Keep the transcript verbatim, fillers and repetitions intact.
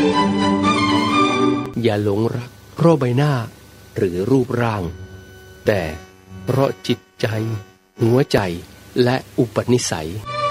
อย่าหลงรักเพราะใบหน้าหรือรูปร่างแต่เพราะจิตใจหัวใจและอุปนิสัย